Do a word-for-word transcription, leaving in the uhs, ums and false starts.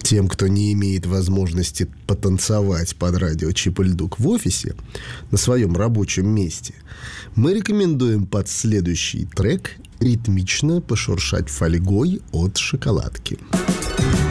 Тем, кто не имеет возможности потанцевать под радио «Чип и Лдук» в офисе, на своем рабочем месте, мы рекомендуем под следующий трек ритмично пошуршать фольгой от шоколадки.